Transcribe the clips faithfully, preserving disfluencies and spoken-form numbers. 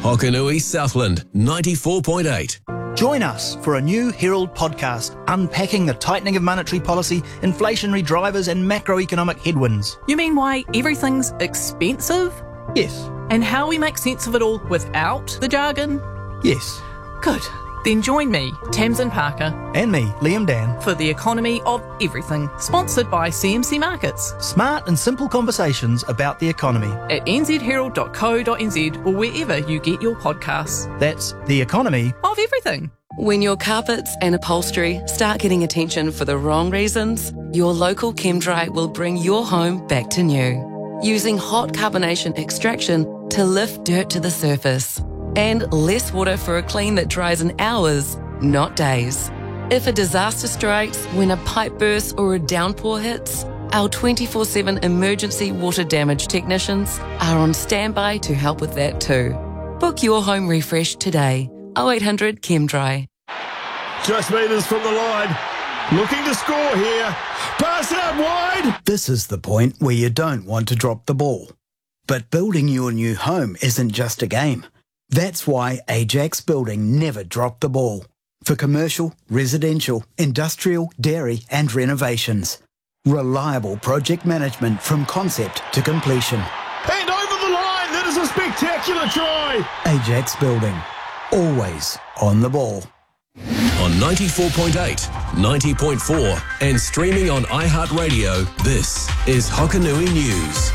Hokanui Southland ninety-four point eight. Join us for a new Herald podcast unpacking the tightening of monetary policy, inflationary drivers and macroeconomic headwinds. You mean why everything's expensive? Yes. And how we make sense of it all without the jargon? Yes. Good. Then join me, Tamsin Parker. And me, Liam Dan. For the economy of everything. Sponsored by C M C Markets. Smart and simple conversations about the economy. At n z herald dot co dot n z or wherever you get your podcasts. That's the economy of everything. When your carpets and upholstery start getting attention for the wrong reasons, your local ChemDry will bring your home back to new. Using hot carbonation extraction to lift dirt to the surface. And less water for a clean that dries in hours, not days. If a disaster strikes, when a pipe bursts or a downpour hits, our twenty-four seven emergency water damage technicians are on standby to help with that too. Book your home refresh today. oh eight hundred ChemDry. Just metres from the line. Looking to score here. Pass it up wide. This is the point where you don't want to drop the ball. But building your new home isn't just a game. That's why Ajax Building never dropped the ball. For commercial, residential, industrial, dairy and renovations. Reliable project management from concept to completion. And over the line, that is a spectacular try. Ajax Building, always on the ball. On ninety-four point eight, ninety point four and streaming on iHeartRadio, this is Hokanui News.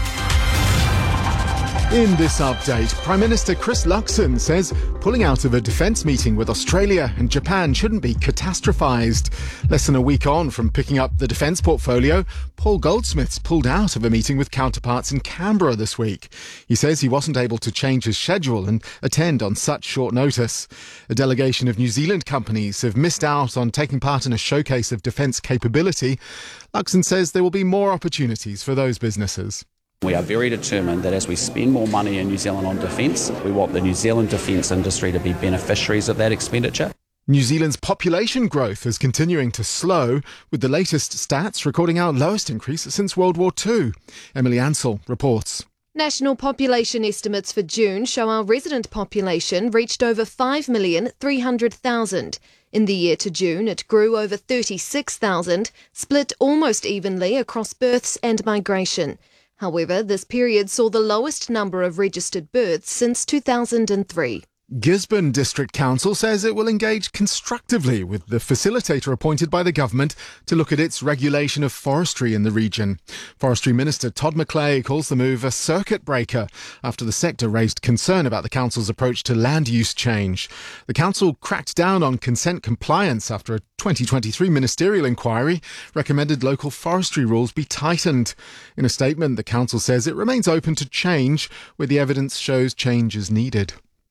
In this update, Prime Minister Chris Luxon says pulling out of a defence meeting with Australia and Japan shouldn't be catastrophised. Less than a week on from picking up the defence portfolio, Paul Goldsmith's pulled out of a meeting with counterparts in Canberra this week. He says he wasn't able to change his schedule and attend on such short notice. A delegation of New Zealand companies have missed out on taking part in a showcase of defence capability. Luxon says there will be more opportunities for those businesses. We are very determined that as we spend more money in New Zealand on defence, we want the New Zealand defence industry to be beneficiaries of that expenditure. New Zealand's population growth is continuing to slow, with the latest stats recording our lowest increase since World War Two. Emily Ansell reports. National population estimates for June show our resident population reached over five million three hundred thousand. In the year to June, it grew over thirty-six thousand, split almost evenly across births and migration. However, this period saw the lowest number of registered births since two thousand three. Gisborne District Council says it will engage constructively with the facilitator appointed by the government to look at its regulation of forestry in the region. Forestry Minister Todd McClay calls the move a circuit breaker after the sector raised concern about the council's approach to land use change. The council cracked down on consent compliance after a twenty twenty-three ministerial inquiry recommended local forestry rules be tightened. In a statement, the council says it remains open to change where the evidence shows change is needed.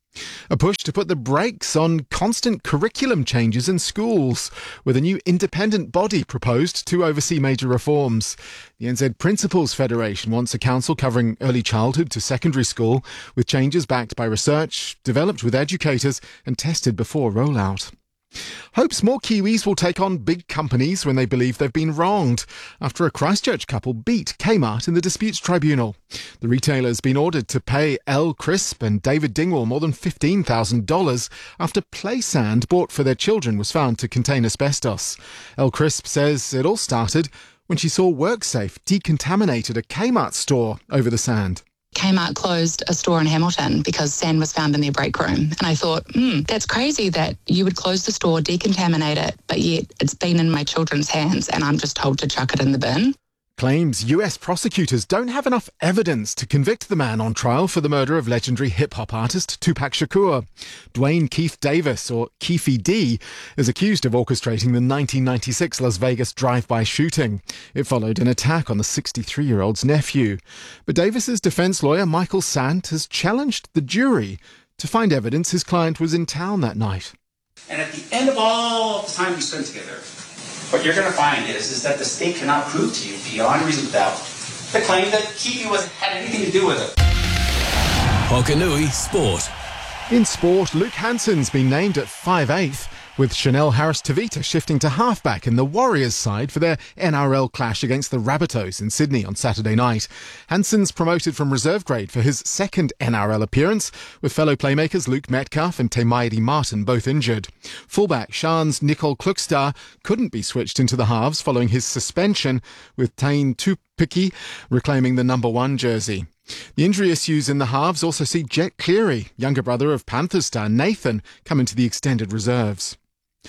A push to put the brakes on constant curriculum changes in schools, with a new independent body proposed to oversee major reforms. The N Z Principals Federation wants a council covering early childhood to secondary school, with changes backed by research, developed with educators and tested before rollout. Hopes more Kiwis will take on big companies when they believe they've been wronged after a Christchurch couple beat Kmart in the disputes tribunal. The retailer's been ordered to pay Elle Crisp and David Dingwall more than fifteen thousand dollars after play sand bought for their children was found to contain asbestos. Elle Crisp says it all started when she saw WorkSafe decontaminated a Kmart store over the sand. Kmart closed a store in Hamilton because sand was found in their break room. And I thought, hmm, that's crazy that you would close the store, decontaminate it, but yet it's been in my children's hands and I'm just told to chuck it in the bin. Claims U S prosecutors don't have enough evidence to convict the man on trial for the murder of legendary hip-hop artist Tupac Shakur. Dwayne Keith Davis, or Keefy D, is accused of orchestrating the nineteen ninety-six Las Vegas drive-by shooting. It followed an attack on the sixty-three-year-old's nephew. But Davis's defense lawyer, Michael Sant, has challenged the jury to find evidence his client was in town that night. And at the end of all the time we spent together, what you're going to find is, is that the state cannot prove to you beyond reasonable doubt the claim that Kiwi was had anything to do with it. Hokanui Sport. In sport, Luke Hanson's been named at five eighth with Chanel Harris-Tavita shifting to halfback in the Warriors side for their N R L clash against the Rabbitohs in Sydney on Saturday night. Hansen's promoted from reserve grade for his second N R L appearance, with fellow playmakers Luke Metcalf and Te Mairi Martin both injured. Fullback Sharn's Nicole Klukstar couldn't be switched into the halves following his suspension, with Tain Tupiki reclaiming the number one jersey. The injury issues in the halves also see Jet Cleary, younger brother of Panthers star Nathan, come into the extended reserves.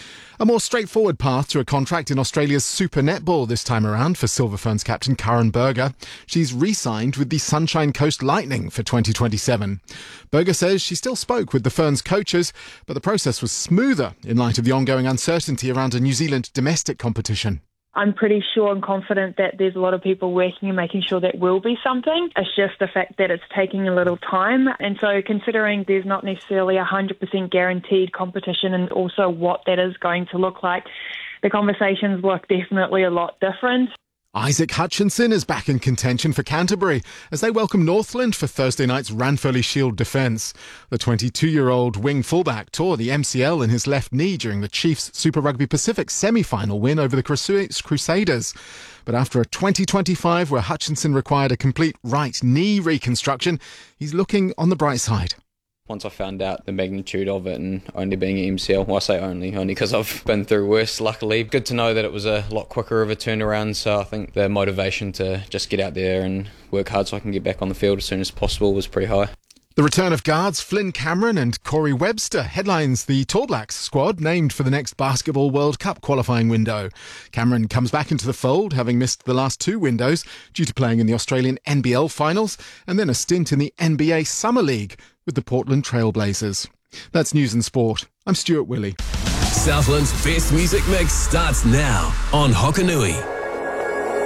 A more straightforward path to a contract in Australia's Super Netball this time around for Silver Ferns captain Karen Berger. She's re-signed with the Sunshine Coast Lightning for twenty twenty-seven. Berger says she still spoke with the Ferns coaches, but the process was smoother in light of the ongoing uncertainty around a New Zealand domestic competition. I'm pretty sure and confident that there's a lot of people working and making sure that will be something. It's just the fact that it's taking a little time. And so considering there's not necessarily a one hundred percent guaranteed competition and also what that is going to look like, the conversations look definitely a lot different. Isaac Hutchinson is back in contention for Canterbury as they welcome Northland for Thursday night's Ranfurly Shield defence. The twenty-two-year-old wing fullback tore the M C L in his left knee during the Chiefs Super Rugby Pacific semi-final win over the Crusaders. But after a twenty twenty-five where Hutchinson required a complete right knee reconstruction, he's looking on the bright side. Once I found out the magnitude of it and only being an M C L, well, I say only, only because I've been through worse, luckily. Good to know that it was a lot quicker of a turnaround, so I think the motivation to just get out there and work hard so I can get back on the field as soon as possible was pretty high. The return of guards Flynn Cameron and Corey Webster headlines the Tall Blacks squad named for the next Basketball World Cup qualifying window. Cameron comes back into the fold, having missed the last two windows due to playing in the Australian N B L finals and then a stint in the N B A Summer League with the Portland Trailblazers. That's News and Sport. I'm Stuart Willey. Southland's best music mix starts now on Hokanui.